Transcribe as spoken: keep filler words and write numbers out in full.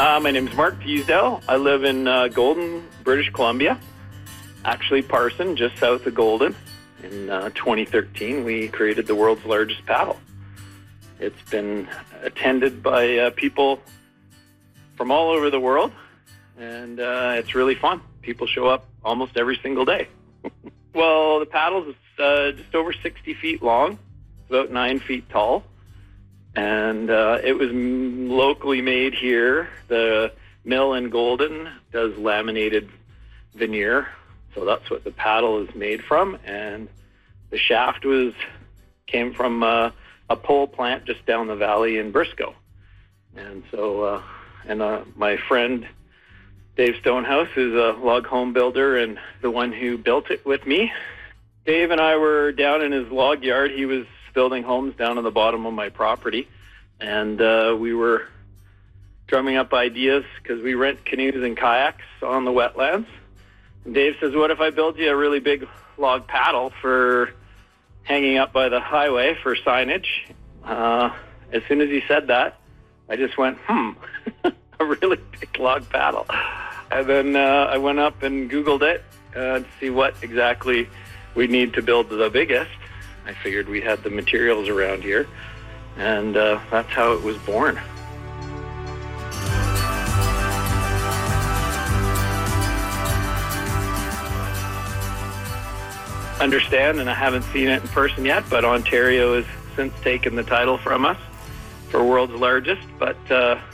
Uh, my name's Mark Teasdale. I live in uh, Golden, British Columbia. Actually, Parson, just south of Golden. In uh, twenty thirteen, we created the world's largest paddle. It's been attended by uh, people from all over the world, and uh, it's really fun. People show up almost every single day. Well, the paddle is uh, just over sixty feet long, about nine feet tall, and uh, it was m- locally made here. The mill in Golden does laminated veneer, so that's what the paddle is made from, and the shaft was came from uh, a pole plant just down the valley in Briscoe. And so, uh, and uh, my friend Dave Stonehouse is a log home builder and the one who built it with me. Dave and I were down in his log yard. He was building homes down on the bottom of my property, and uh, we were drumming up ideas because we rent canoes and kayaks on the wetlands. And Dave says, what if I build you a really big log paddle for hanging up by the highway for signage? Uh, as soon as he said that, I just went, hmm, a really big log paddle. And then uh, I went up and Googled it uh, to see what exactly we need to build the biggest. I figured we had the materials around here, and uh, that's how it was born. Understand, and I haven't seen it in person yet, but Ontario has since taken the title from us for world's largest. But uh,